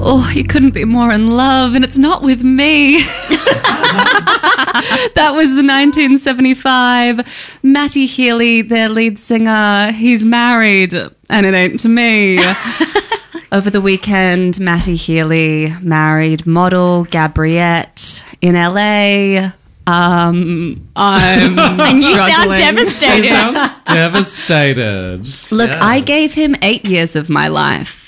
oh, you couldn't be more in love, and it's not with me. That was the 1975 Matty Healy, their lead singer. He's married, and it ain't to me. Over the weekend, Matty Healy married model Gabriette in LA. I'm and you sound struggling. devastated. He sounds devastated. Look, Yes. I gave him 8 years of my life.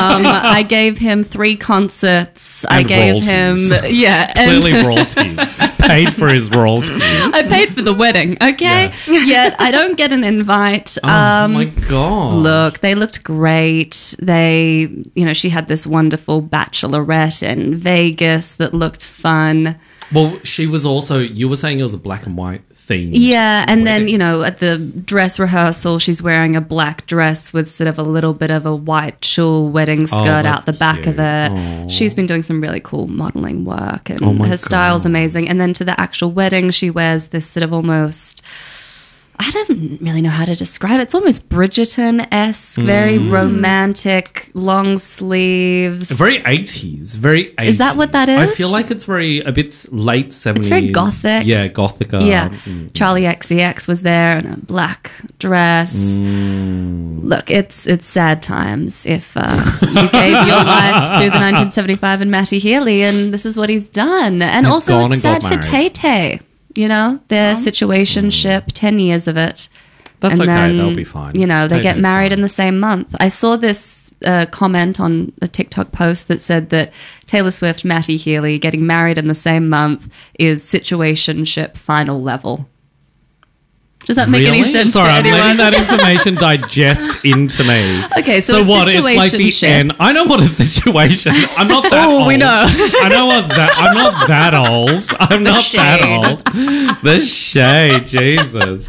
I gave him 3 concerts. I And gave royalties. him, yeah. and- Clearly royalties. Paid for his royalties. I paid for the wedding, okay? Yes. Yet I don't get an invite. Oh my God. Look, they looked great. She had this wonderful bachelorette in Vegas that looked fun. Well, she was also, you were saying it was a black and white theme. Yeah, and then, wedding. at the dress rehearsal, she's wearing a black dress with sort of a little bit of a white tulle wedding skirt that's out the back of cute. it. Aw. She's been doing some really cool modeling work, and Oh my her style's God. amazing. And then to the actual wedding, she wears this sort of almost... I don't really know how to describe it. It's almost Bridgerton-esque, very romantic, long sleeves. Very 80s. Very 80s. Is that what that I is? feel like it's a bit late 70s. It's very gothic. Yeah, gothic. Yeah, Charlie XCX was there in a black dress. Look, it's sad times if you gave your life to the 1975 and Matty Healy, and this is what he's done. And He's also, gone it's and sad got for Tay-Tay. Their situationship, 10 years of it. That's And okay. then, They'll be fine. They get Tay-Tay's married fine. in the same month. I saw this comment on a TikTok post that said that Taylor Swift, Matty Healy getting married in the same month is situationship final level. Does that make any Really? sense Sorry, to I'm anyone? letting that information digest into me. Okay, so a what? It's like the situationship. end. I know what a situation. I'm not that Oh, old. we know. I know what that. I'm not that old. I'm not that shade. old. The shade, Jesus.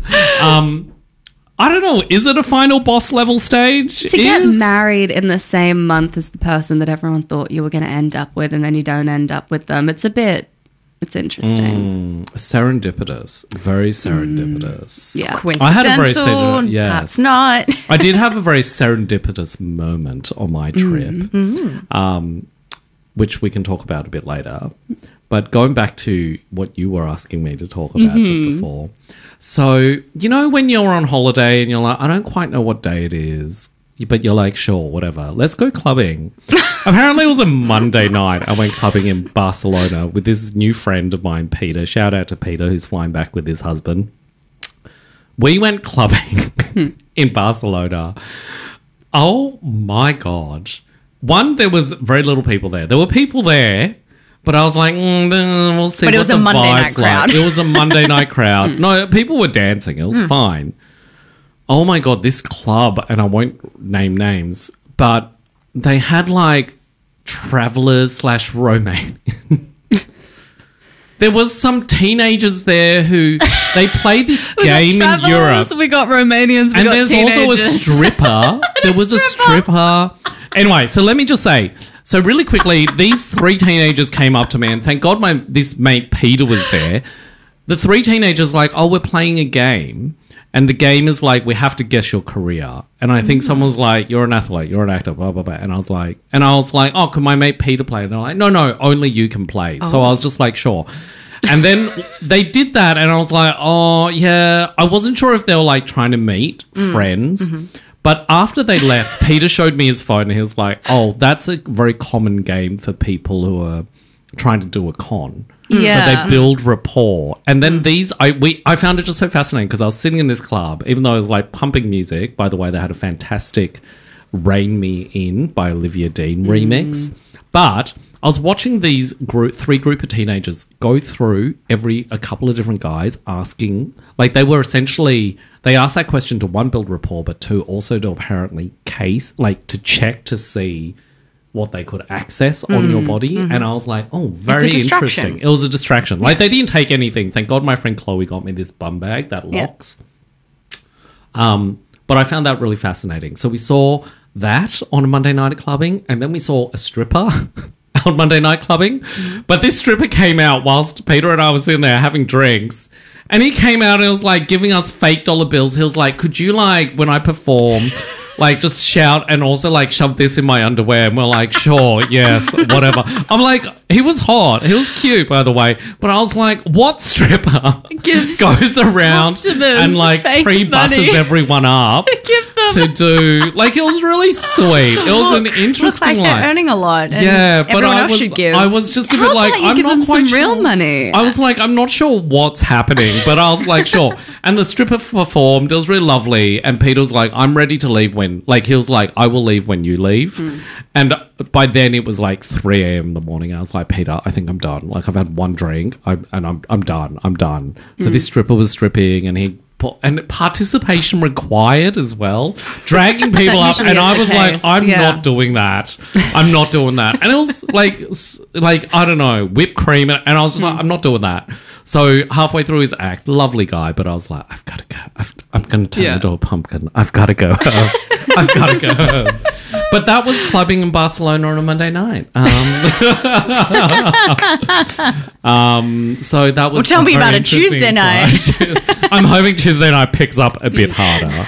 I don't know. Is it a final boss level stage? To get married in the same month as the person that everyone thought you were going to end up with, and then you don't end up with them, it's interesting. Serendipitous. Very serendipitous. Yeah. Coincidental, I had a very serendipitous. Yes. perhaps not. I did have a very serendipitous moment on my trip, which we can talk about a bit later. But going back to what you were asking me to talk about just before. So, when you're on holiday and you're like, I don't quite know what day it is, but you're like, sure, whatever. Let's go clubbing. Apparently it was a Monday night. I went clubbing in Barcelona with this new friend of mine, Peter. Shout out to Peter, who's flying back with his husband. We went clubbing in Barcelona. Oh my God. One, there was very little people there. There were people there, but I was like, we'll see But it what was the a Monday vibe's night crowd. like. It was a Monday night crowd. No, people were dancing. It was fine. Oh my God, this club, and I won't name names, but they had like travelers / romance. There was some teenagers there who they play this game in Europe. We got Romanians, we And got there's teenagers. also a stripper. There was a stripper. Anyway, so let me just say. So really quickly, these 3 teenagers came up to me, and thank God this mate Peter was there. The 3 teenagers like, oh, we're playing a game. And the game is like, we have to guess your career. And I think someone's like, you're an athlete, you're an actor, blah, blah, blah. And I was like, oh, can my mate Peter play? And they're like, no, only you can play. So I was just like, sure. And then they did that, and I was like, oh, yeah. I wasn't sure if they were like trying to meet friends. But after they left, Peter showed me his phone, and he was like, oh, that's a very common game for people who are trying to do a con. Yeah. So they build rapport. And then I found it just so fascinating because I was sitting in this club, even though it was like pumping music. By the way, they had a fantastic Rain Me In by Olivia Dean remix. But I was watching these 3 group of teenagers go through a couple of different guys asking, like they were essentially, they asked that question to 1, build rapport, but 2, also to apparently to check to see what they could access on your body. And I was like, oh, very distraction. interesting. It was a distraction. Like they didn't take anything. Thank God my friend Chloe got me this bum bag that locks. But I found that really fascinating. So we saw that on a Monday night at clubbing, and then we saw a stripper on Monday night clubbing. But this stripper came out whilst Peter and I were sitting there having drinks. And he came out and was like giving us fake dollar bills. He was like, could you like, when I perform, like just shout and also like shove this in my underwear. And we're like, sure, yes, whatever. I'm like, he was hot. He was cute, by the way. But I was like, what stripper Gives goes around customers and like fake pre-butters money. everyone up Give them to do, like, it was really sweet. It was an looks interesting like they're earning a lot. And yeah, but everyone I else was, should give. I was just a How bit like, about you I'm give not him quite some real sure. money? I was like, I'm not sure what's happening, but I was like, sure. And the stripper performed. It was really lovely. And Peter was like, I'm ready to leave when, like, he was like, I will leave when you leave. And by then it was like 3 a.m. in the morning. I was like, Peter, I think I'm done. Like, I've had one drink I'm done. I'm done. So this stripper was stripping and participation required as well, dragging people up, usually and is I the was case, like, I'm yeah. not doing that. I'm not doing that. And it was like I don't know, whipped cream, and I was just like, I'm not doing that. So halfway through his act, lovely guy, but I was like, I've got to go. I'm going to turn into a pumpkin. I've got to go home. I've got to go home. But that was clubbing in Barcelona on a Monday night. So that was. Well, tell me very about a interesting Tuesday experience. I'm hoping Tuesday night picks up a bit harder.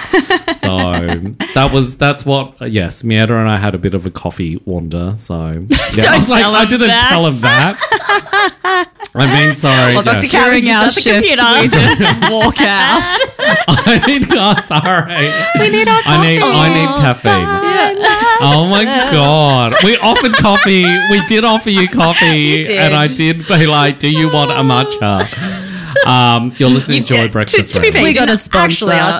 So that's what. Yes, Mieta and I had a bit of a coffee wander. So yeah, I was like, tell I him didn't that. tell him that. I mean, sorry. Well, Dr. Carey's During our just at the shift, computer. we just walk out. I need. Oh, sorry. We need our coffee. I need caffeine. Oh my god! We offered coffee. We did offer you coffee, did. and I did be like, "Do you want a matcha?" You're listening to Joy Breakfast To be Radio. fair, We you got a didn't actually sponsor. ask